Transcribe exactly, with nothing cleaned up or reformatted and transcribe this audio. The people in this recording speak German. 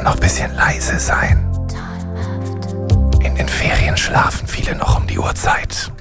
noch ein bisschen leise sein. In den Ferien schlafen viele noch um die Uhrzeit.